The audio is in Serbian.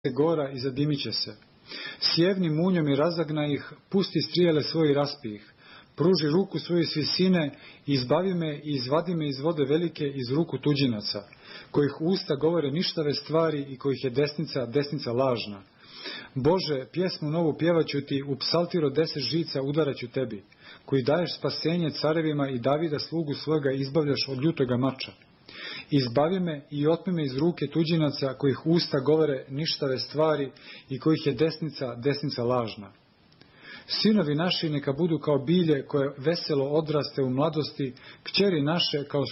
gora i zadimit će se. Sjevni munjom i razagna ih, pusti strijele svoje i raspi ih. Pruži ruku svoje s visine i izbavi me i izvadi me iz vode velike iz ruku tuđinaca, kojih usta govore ništave stvari i kojih je desnica lažna. Bože, pjesmu novu pjevaću ti, u psaltir od 10 žica udaraću tebi, koji daješ spasenje carevima i Davida slugu svojega izbavljaš od ljutoga mača. Izbavi me i otmi me iz ruke tuđinaca, kojih usta govore ništave stvari i kojih je desnica lažna. Sinovi naši neka budu kao bilje koje veselo odraste u mladosti, kćeri naše kao